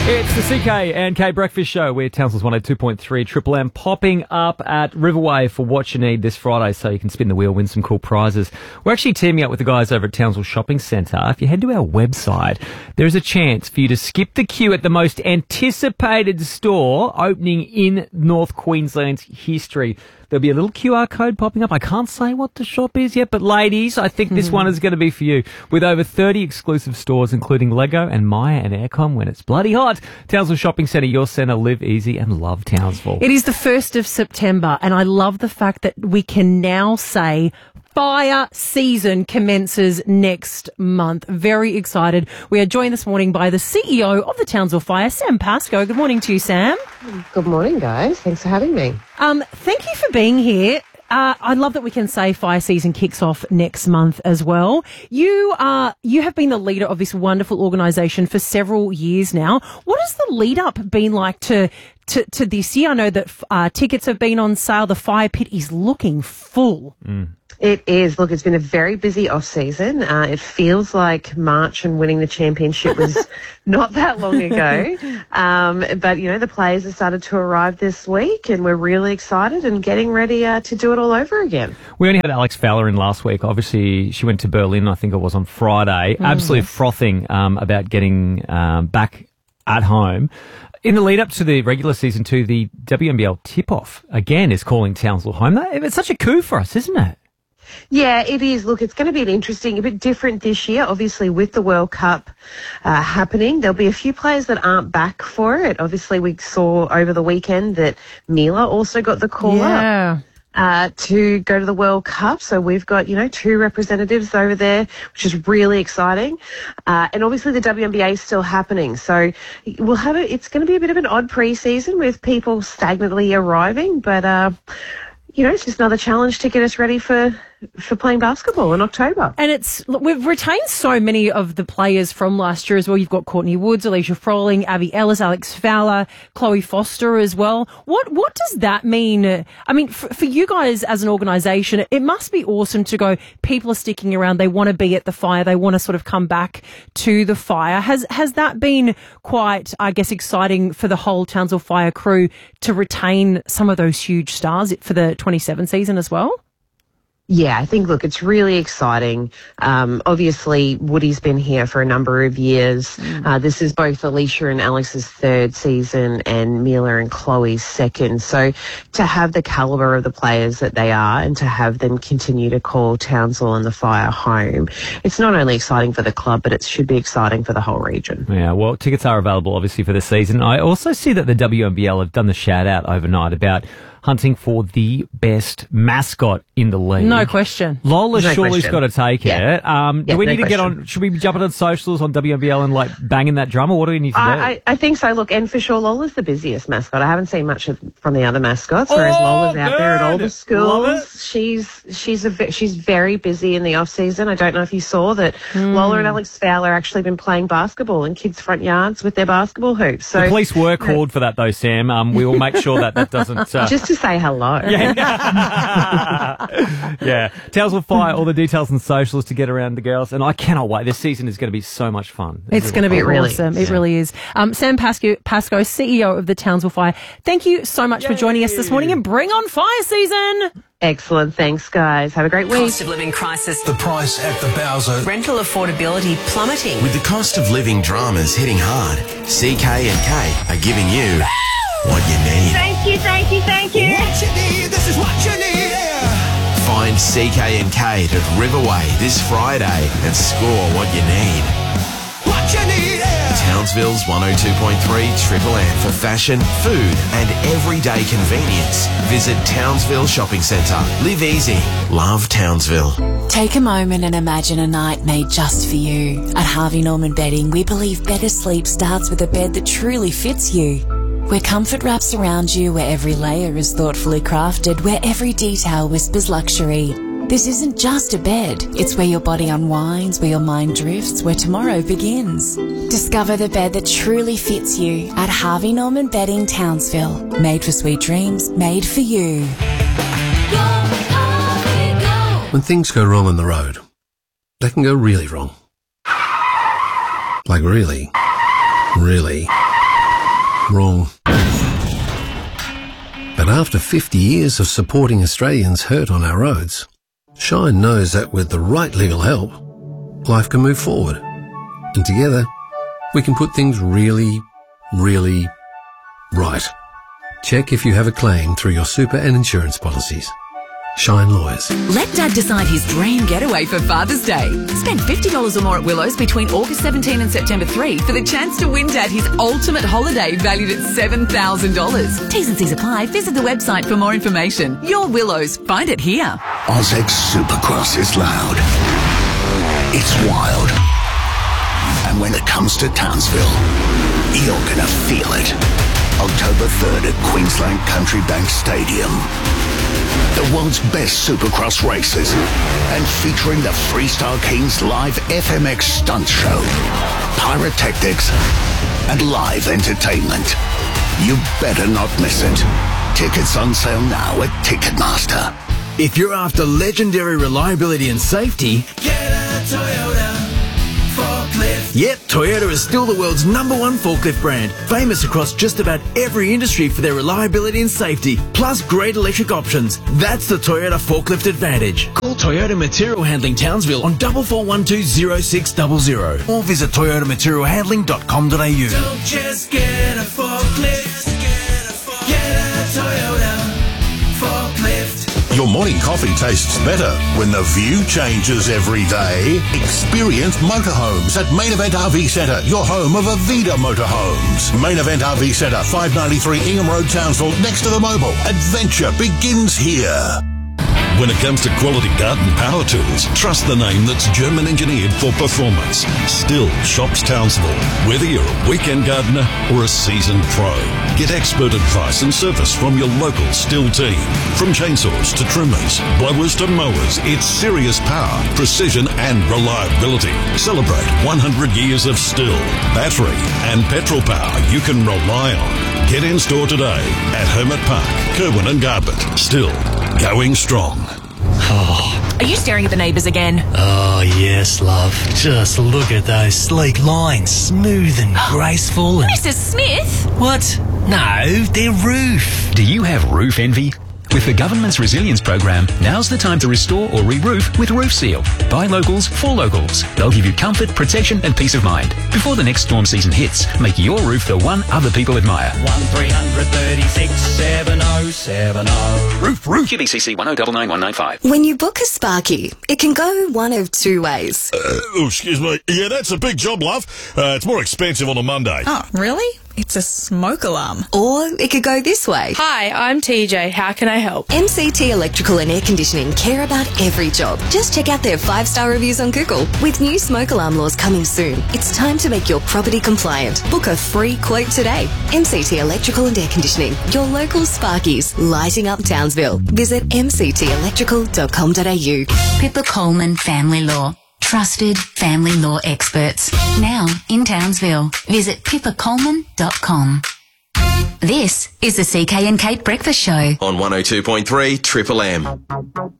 It's the CK and K Breakfast Show. We're Townsville's 102.3 Triple M, popping up at Riverway for What You Need this Friday, so you can spin the wheel, win some cool prizes. We're actually teaming up with the guys over at Townsville Shopping Centre. If you head to our website, there's a chance for you to skip the queue at the most anticipated store opening in North Queensland's history. There'll be a little QR code popping up. I can't say what the shop is yet, but ladies, I think this one is going to be for you. With over 30 exclusive stores, including Lego and Maya and Aircon when it's bloody hot. Townsville Shopping Centre, your centre. Live easy and love Townsville. It is the 1st of September, and I love the fact that we can now say fire season commences next month. Very excited. We are joined this morning by the CEO of the Townsville Fire, Sam Pascoe. Good morning to you, Sam. Good morning, guys. Thanks for having me. Thank you for being here. I love that we can say fire season kicks off next month as well. You have been the leader of this wonderful organisation for several years now. What has the lead up been like to this year? I know that tickets have been on sale. The fire pit is looking full. It is. Look, it's been a very busy off-season. It feels like March and winning the championship was not that long ago. But, you know, the players have started to arrive this week and we're really excited and getting ready to do it all over again. We only had Alex Fowler in last week. Obviously, she went to Berlin, I think it was on Friday. Absolutely frothing about getting back at home. In the lead up to the regular season too, the WNBL tip-off, again, is calling Townsville home. It's such a coup for us, isn't it? Yeah, it is. Look, it's going to be a bit different this year. Obviously, with the World Cup happening, there'll be a few players that aren't back for it. Obviously, we saw over the weekend that Mila also got the call up to go to the World Cup. So we've got, 2 representatives over there, which is really exciting. And obviously the WNBA is still happening. So it's going to be a bit of an odd pre-season with people stagnantly arriving, but it's just another challenge to get us ready for playing basketball in October. And we've retained so many of the players from last year as well. You've got Courtney Woods, Alicia Froling, Abby Ellis, Alex Fowler, Chloe Foster as well. What does that mean? I mean, for you guys as an organisation, it must be awesome to go, people are sticking around, they want to be at the fire, they want to sort of come back to the fire. Has that been quite, I guess, exciting for the whole Townsville Fire crew to retain some of those huge stars for the 27 season as well? Yeah, I think, look, it's really exciting. Obviously, Woody's been here for a number of years. This is both Alicia and Alex's 3rd season and Mila and Chloe's 2nd. So to have the calibre of the players that they are and to have them continue to call Townsville and the Fire home, it's not only exciting for the club, but it should be exciting for the whole region. Yeah, well, tickets are available, obviously, for the season. I also see that the WNBL have done the shout-out overnight about hunting for the best mascot in the league. No question. Lola surely's got to take it. Do we need to get on? Should we be jumping on socials on WNBL and banging that drum, or what do we need to do? I think so. Look, and for sure, Lola's the busiest mascot. I haven't seen much from the other mascots, whereas Lola's out there at all the schools. She's very busy in the off season. I don't know if you saw that Lola and Alex Fowler actually been playing basketball in kids' front yards with their basketball hoops. So the police were called for that, though, Sam. We will make sure that doesn't. Just to say hello. Yeah. Townsville Fire, all the details and socials to get around the girls. And I cannot wait. This season is going to be so much fun. It's going to be awesome. It really is. Sam Pascoe, CEO of the Townsville Fire, thank you so much for joining us this morning and bring on fire season. Excellent. Thanks, guys. Have a great week. Cost of living crisis. The price at the Bowser. Rental affordability plummeting. With the cost of living dramas hitting hard, CK&K are giving you what you need. Thank you. What you need, this is what you need. Find CK&K at Riverway this Friday and score what you need. What you need. Townsville's 102.3 Triple M for fashion, food and everyday convenience. Visit Townsville Shopping Centre. Live easy. Love Townsville. Take a moment and imagine a night made just for you. At Harvey Norman Bedding, we believe better sleep starts with a bed that truly fits you. Where comfort wraps around you, where every layer is thoughtfully crafted, where every detail whispers luxury. This isn't just a bed, it's where your body unwinds, where your mind drifts, where tomorrow begins. Discover the bed that truly fits you at Harvey Norman Bedding, Townsville. Made for sweet dreams, made for you. When things go wrong on the road, they can go really wrong. Like really, really Wrong. But after 50 years of supporting Australians hurt on our roads, Shine knows that with the right legal help, life can move forward. And together, we can put things really, really right. Check if you have a claim through your super and insurance policies. Shine Lawyers. Let Dad decide his dream getaway for Father's Day. Spend $50 or more at Willows between August 17 and September 3 for the chance to win Dad his ultimate holiday valued at $7,000. T's and C's apply. Visit the website for more information. Your Willows. Find it here. Ozex Supercross is loud. It's wild. And when it comes to Townsville, you're going to feel it. October 3rd at Queensland Country Bank Stadium. The world's best Supercross races, and featuring the Freestyle Kings live FMX stunt show, pyrotechnics, and live entertainment. You better not miss it. Tickets on sale now at Ticketmaster. If you're after legendary reliability and safety, get a Toyota forklift. Yep, Toyota is still the world's #1 forklift brand, famous across just about every industry for their reliability and safety, plus great electric options. That's the Toyota Forklift Advantage. Call Toyota Material Handling Townsville on 44120600 or visit toyotamaterialhandling.com.au. Don't just get a forklift, get a Toyota forklift. Your morning coffee tastes better when the view changes every day. Experience motorhomes at Main Event RV Centre, your home of Avida Motorhomes. Main Event RV Centre, 593 Ingham Road, Townsville, next to the Mobil. Adventure begins here. When it comes to quality garden power tools, trust the name that's German engineered for performance. Still shops Townsville. Whether you're a weekend gardener or a seasoned pro, get expert advice and service from your local Still team. From chainsaws to trimmers, blowers to mowers, it's serious power, precision and reliability. Celebrate 100 years of Still. Battery and petrol power you can rely on. Get in store today at Hermit Park, Kerwin and Garbett. Still going strong. Are you staring at the neighbours again? Oh, yes, love. Just look at those sleek lines, smooth and graceful and... Mrs. Smith? What? No, their roof. Do you have roof envy? With the government's resilience program, now's the time to restore or re-roof with Roof Seal. By locals, for locals. They'll give you comfort, protection and peace of mind. Before the next storm season hits, make your roof the one other people admire. 1336 7070. Roof. QBCC 1099195. When you book a Sparky, it can go one of two ways. Excuse me. Yeah, that's a big job, love. It's more expensive on a Monday. Oh, really? It's a smoke alarm. Or it could go this way. Hi, I'm TJ. How can I help? MCT Electrical and Air Conditioning care about every job. Just check out their 5-star reviews on Google. With new smoke alarm laws coming soon, it's time to make your property compliant. Book a free quote today. MCT Electrical and Air Conditioning, your local Sparkies, lighting up Townsville. Visit mctelectrical.com.au. Pippa Coleman Family Law. Trusted family law experts. Now in Townsville. Visit pippacoleman.com. This is the CK and Kate Breakfast Show. On 102.3 Triple M.